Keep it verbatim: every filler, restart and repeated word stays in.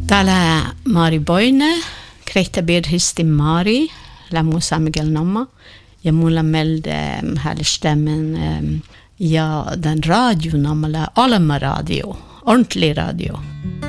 Täällä Mari Boine, Krehta Birhisti Mari, Lamusa Miguel Nomma, ja mulla med här stämmen ja den radio namala Alma radio, ordentlig radio.